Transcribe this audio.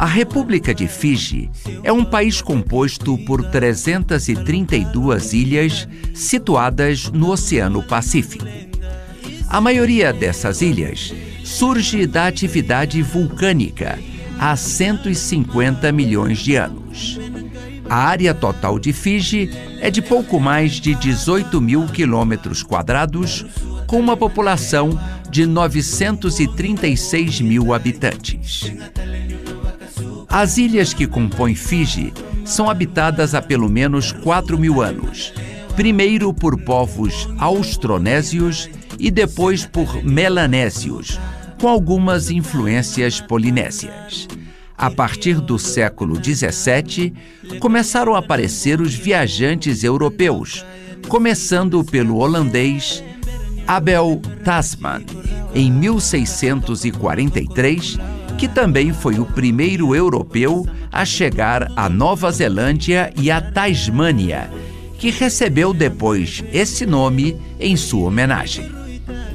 A República de Fiji é um país composto por 332 ilhas situadas no Oceano Pacífico. A maioria dessas ilhas surge da atividade vulcânica há 150 milhões de anos. A área total de Fiji é de pouco mais de 18 mil quilômetros quadrados, com uma população de 936 mil habitantes. As ilhas que compõem Fiji são habitadas há pelo menos 4 mil anos, primeiro por povos austronésios e depois por melanésios, com algumas influências polinésias. A partir do século XVII, começaram a aparecer os viajantes europeus, começando pelo holandês Abel Tasman, em 1643, que também foi o primeiro europeu a chegar à Nova Zelândia e à Tasmânia, que recebeu depois esse nome em sua homenagem.